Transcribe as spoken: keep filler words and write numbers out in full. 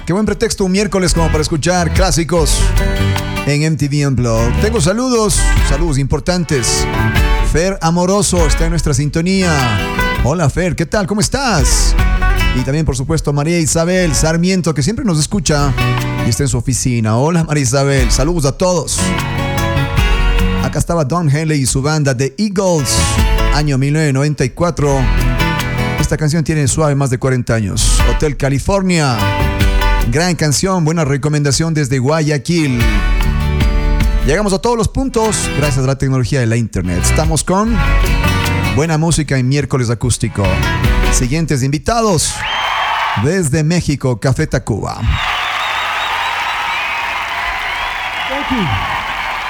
Qué buen pretexto un miércoles como para escuchar clásicos en M T V Unplugged. Tengo saludos, saludos importantes. Fer Amoroso está en nuestra sintonía. Hola Fer, ¿qué tal? ¿Cómo estás? Y también, por supuesto, María Isabel Sarmiento, que siempre nos escucha y está en su oficina. Hola María Isabel, saludos a todos. Acá estaba Don Henley y su banda The Eagles, año mil novecientos noventa y cuatro. Esta canción tiene suave más de cuarenta años. Hotel California, gran canción, buena recomendación desde Guayaquil. Llegamos a todos los puntos gracias a la tecnología de la internet. Estamos con buena música en miércoles acústico. Siguientes invitados desde México, Café Tacuba. Thank you.